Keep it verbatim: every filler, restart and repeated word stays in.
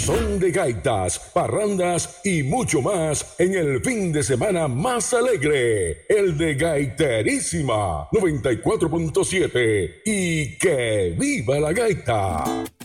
Son de gaitas, parrandas y mucho más en el fin de semana más alegre, el de Gaiterísima noventa y cuatro punto siete. Y que viva la gaita.